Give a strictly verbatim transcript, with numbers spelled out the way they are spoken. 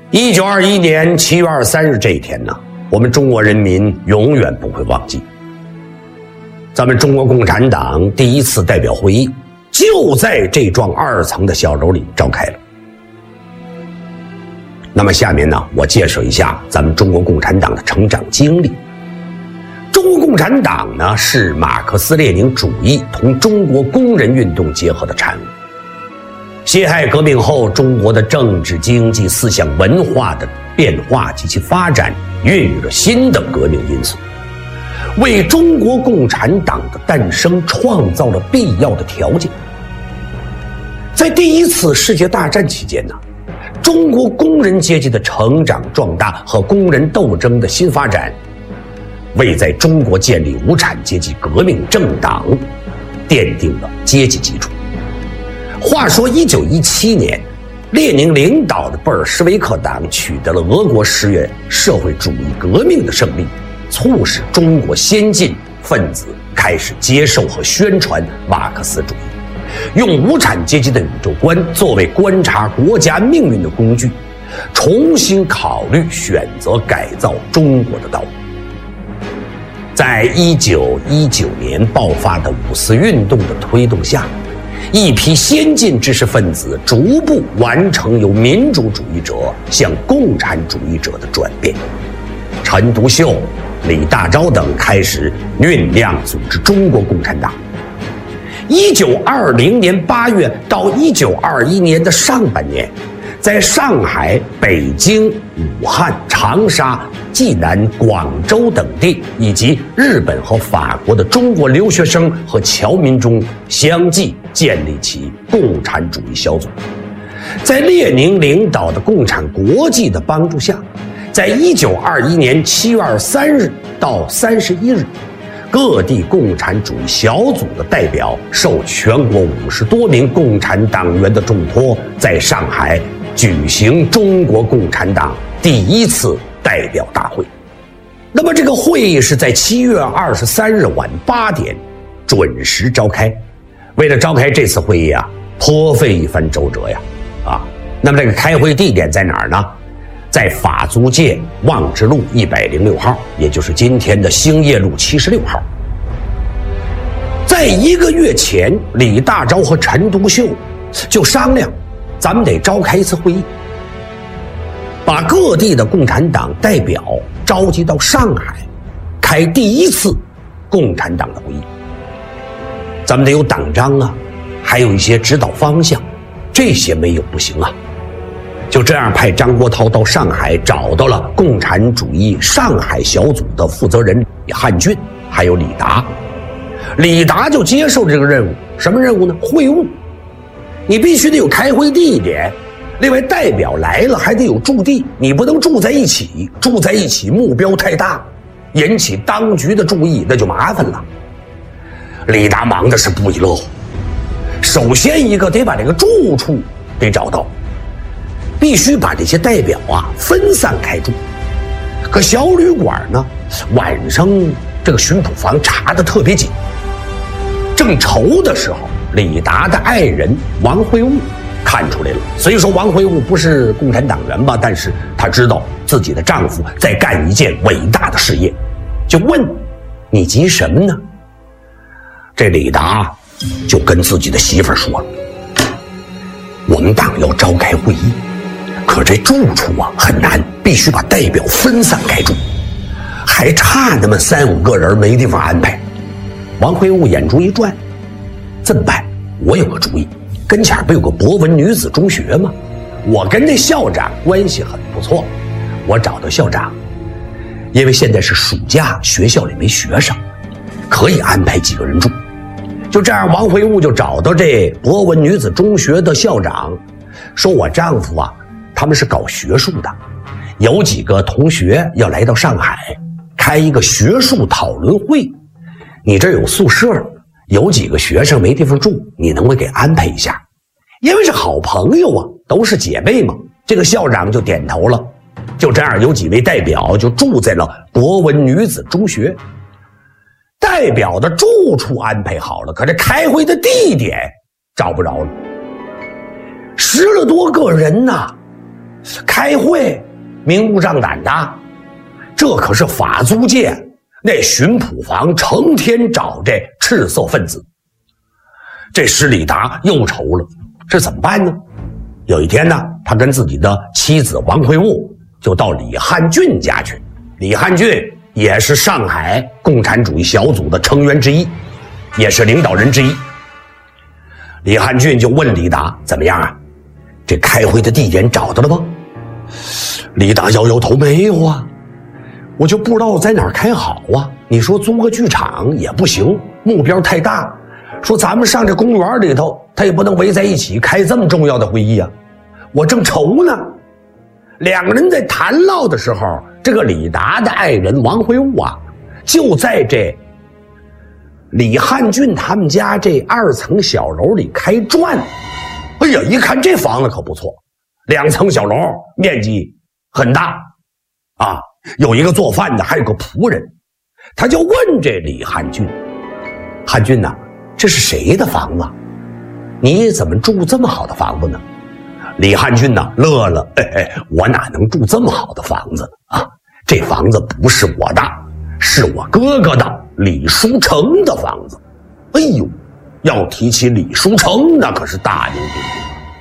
一九二一年七月二十三日这一天呢，我们中国人民永远不会忘记。咱们中国共产党第一次代表会议就在这幢二层的小楼里召开了。那么下面呢，我介绍一下咱们中国共产党的成长经历。中国共产党呢，是马克思列宁主义同中国工人运动结合的产物。辛亥革命后，中国的政治、经济、思想、文化的变化及其发展，孕育了新的革命因素，为中国共产党的诞生创造了必要的条件。在第一次世界大战期间呢，中国工人阶级的成长壮大和工人斗争的新发展，为在中国建立无产阶级革命政党奠定了阶级基础。话说一九一七年，列宁领导的布尔什维克党取得了俄国十月社会主义革命的胜利，促使中国先进分子开始接受和宣传马克思主义，用无产阶级的宇宙观作为观察国家命运的工具，重新考虑选择改造中国的道路。在一九一九年爆发的五四运动的推动下，一批先进知识分子逐步完成由民主主义者向共产主义者的转变。陈独秀、李大钊等开始酝酿组织中国共产党。一九二零年八月到一九二一年的上半年，在上海、北京、武汉、长沙、济南、广州等地，以及日本和法国的中国留学生和侨民中，相继建立起共产主义小组。在列宁领导的共产国际的帮助下，在一九二一年七月二十三日到三十一日，各地共产主义小组的代表受全国五十多名共产党员的重托，在上海举行中国共产党第一次代表大会。那么这个会议是在七月二十三日晚八点准时召开。为了召开这次会议啊，颇费一番周折呀啊！那么这个开会地点在哪儿呢？在法租界望之路一百零六号，也就是今天的兴业路七十六号。在一个月前，李大钊和陈独秀就商量，咱们得召开一次会议，把各地的共产党代表召集到上海，开第一次共产党的会议。咱们得有党章啊，还有一些指导方向，这些没有不行啊。就这样派张国焘到上海，找到了共产主义上海小组的负责人李汉俊，还有李达。李达就接受这个任务，什么任务呢？会务。你必须得有开会地点，另外代表来了还得有驻地，你不能住在一起，住在一起目标太大，引起当局的注意，那就麻烦了。李达忙的是不亦乐乎。首先一个得把这个住处得找到，必须把这些代表啊分散开住。可小旅馆呢，晚上这个巡捕房查得特别紧。正愁的时候，李达的爱人王会悟看出来了。虽说王会悟不是共产党员吧，但是她知道自己的丈夫在干一件伟大的事业，就问：你急什么呢？这李达就跟自己的媳妇儿说了：我们党要召开会议，可这住处啊很难，必须把代表分散开住，还差那么三五个人没地方安排。王会悟眼珠一转，这么办？我有个主意，跟前不有个博文女子中学吗？我跟这校长关系很不错，我找到校长，因为现在是暑假，学校里没学生，可以安排几个人住。就这样，王会悟就找到这博文女子中学的校长，说我丈夫啊，他们是搞学术的，有几个同学要来到上海开一个学术讨论会，你这有宿舍，有几个学生没地方住，你能不能给安排一下？因为是好朋友啊，都是姐妹嘛。这个校长就点头了。就这样，有几位代表就住在了博文女子中学。代表的住处安排好了，可这开会的地点找不着了。十了多个人呐， 开会明目张胆的，这可是法租界那巡捕房成天找这赤色分子。这施礼达又愁了，这怎么办呢？有一天呢，他跟自己的妻子王会悟就到李汉俊家去。李汉俊也是上海共产主义小组的成员之一，也是领导人之一。李汉俊就问李达怎么样啊？这开会的地点找到了吗？李达摇摇头，没有啊，我就不知道在哪儿开好啊。你说租个剧场也不行，目标太大。说咱们上这公园里头，他也不能围在一起开这么重要的会议啊。我正愁呢。两个人在谈唠的时候，这个李达的爱人王会悟啊，就在这李汉俊他们家这二层小楼里开转。哎呀，一看这房子可不错，两层小楼，面积很大啊，有一个做饭的，还有个仆人。他就问这李汉俊：“汉俊呐、啊，这是谁的房子？你怎么住这么好的房子呢？”李汉俊呢乐了，哎哎，我哪能住这么好的房子呢？啊，这房子不是我的，是我哥哥的李书成的房子。哎呦，要提起李书成，那可是大名鼎鼎。